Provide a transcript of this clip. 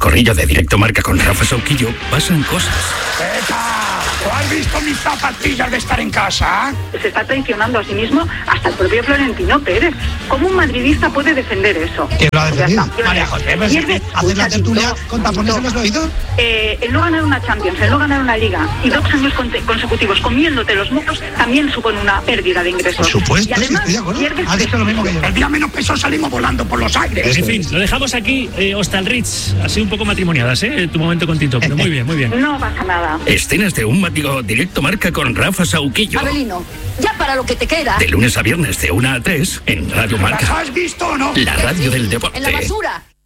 corrillo de Directo Marca con Rafa Sauquillo pasan cosas. ¿Tú has visto mis zapatillas de estar en casa? Se está traicionando a sí mismo hasta el propio Florentino Pérez. ¿Cómo un madridista puede defender eso? ¿Quién lo ha defendido? María José, ¿hacer la tertulia con tapones en los oídos? El no ganar una Champions, el no ganar una Liga y 2 años consecutivos comiéndote los mocos también supone una pérdida de ingresos. Por supuesto, y además, sí, estoy de acuerdo. Ha dicho lo mismo que yo. El día menos peso salimos volando por los aires. En fin, lo dejamos aquí. Hostalritz, así un poco matrimoniadas, tu momento con Tito, pero muy bien, muy bien. No pasa nada. Escenas de un mático Directo Marca con Rafa Sauquillo. Abelino, ya para lo que te queda. De lunes a viernes de 1 a 3 en Radio Marca. ¿Las has visto o no? La radio del deporte. En la basura.